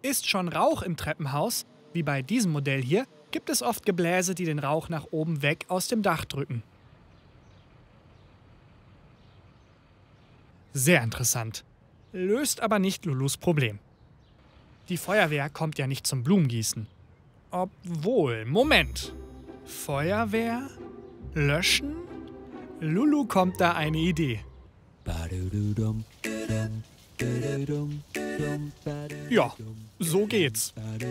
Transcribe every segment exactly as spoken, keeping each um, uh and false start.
Ist schon Rauch im Treppenhaus, wie bei diesem Modell hier, gibt es oft Gebläse, die den Rauch nach oben weg aus dem Dach drücken. Sehr interessant. Löst aber nicht Lulus Problem. Die Feuerwehr kommt ja nicht zum Blumengießen. Obwohl, Moment. Feuerwehr? Löschen? Lulu kommt da eine Idee. Ja, so geht's.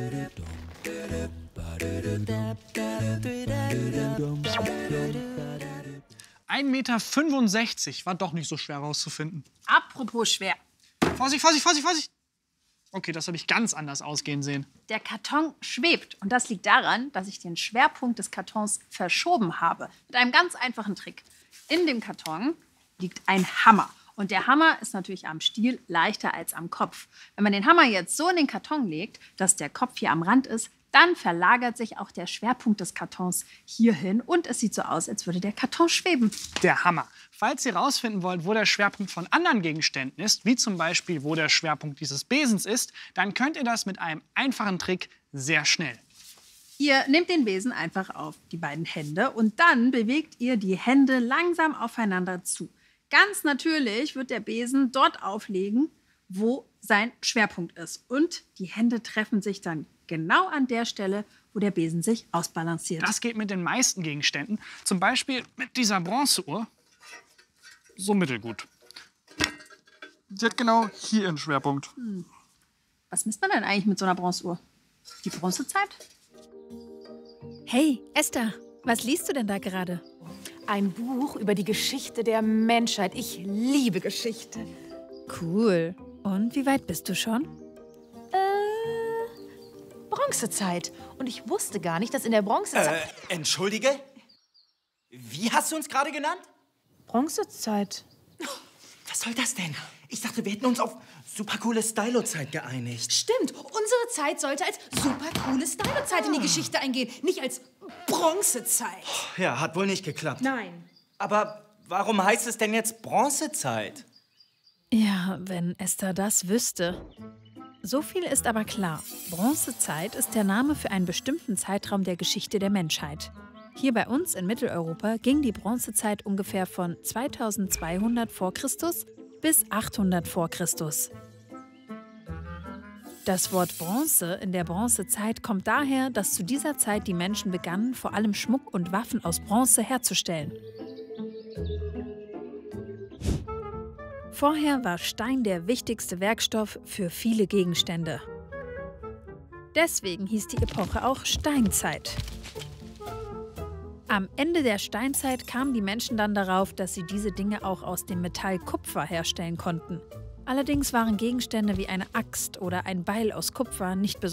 ein Meter fünfundsechzig war doch nicht so schwer rauszufinden. Apropos schwer. Vorsicht, Vorsicht, Vorsicht, Vorsicht! Okay, das habe ich ganz anders ausgehen sehen. Der Karton schwebt. Und das liegt daran, dass ich den Schwerpunkt des Kartons verschoben habe. Mit einem ganz einfachen Trick. In dem Karton liegt ein Hammer. Und der Hammer ist natürlich am Stiel leichter als am Kopf. Wenn man den Hammer jetzt so in den Karton legt, dass der Kopf hier am Rand ist, dann verlagert sich auch der Schwerpunkt des Kartons hierhin. Und es sieht so aus, als würde der Karton schweben. Der Hammer. Falls ihr herausfinden wollt, wo der Schwerpunkt von anderen Gegenständen ist, wie zum Beispiel, wo der Schwerpunkt dieses Besens ist, dann könnt ihr das mit einem einfachen Trick sehr schnell. Ihr nehmt den Besen einfach auf die beiden Hände und dann bewegt ihr die Hände langsam aufeinander zu. Ganz natürlich wird der Besen dort auflegen, wo sein Schwerpunkt ist. Und die Hände treffen sich dann genau an der Stelle, wo der Besen sich ausbalanciert. Das geht mit den meisten Gegenständen. Zum Beispiel mit dieser Bronzeuhr. So mittelgut. Sie hat genau hier ihren Schwerpunkt. Hm. Was misst man denn eigentlich mit so einer Bronzeuhr? Die Bronzezeit? Hey, Esther, was liest du denn da gerade? Ein Buch über die Geschichte der Menschheit. Ich liebe Geschichte. Cool. Und wie weit bist du schon? Äh, Bronzezeit. Und ich wusste gar nicht, dass in der Bronzezeit... Äh, entschuldige? Wie hast du uns gerade genannt? Bronzezeit. Was soll das denn? Ich dachte, wir hätten uns auf super coole Stylo-Zeit geeinigt. Stimmt, unsere Zeit sollte als super coole Stylo-Zeit in die Geschichte eingehen, nicht als Bronzezeit. Ja, hat wohl nicht geklappt. Nein. Aber warum heißt es denn jetzt Bronzezeit? Ja, wenn Esther das wüsste. So viel ist aber klar. Bronzezeit ist der Name für einen bestimmten Zeitraum der Geschichte der Menschheit. Hier bei uns in Mitteleuropa ging die Bronzezeit ungefähr von zweitausendzweihundert vor Christus bis achthundert vor Christus. Das Wort Bronze in der Bronzezeit kommt daher, dass zu dieser Zeit die Menschen begannen, vor allem Schmuck und Waffen aus Bronze herzustellen. Vorher war Stein der wichtigste Werkstoff für viele Gegenstände. Deswegen hieß die Epoche auch Steinzeit. Am Ende der Steinzeit kamen die Menschen dann darauf, dass sie diese Dinge auch aus dem Metall Kupfer herstellen konnten. Allerdings waren Gegenstände wie eine Axt oder ein Beil aus Kupfer nicht besonders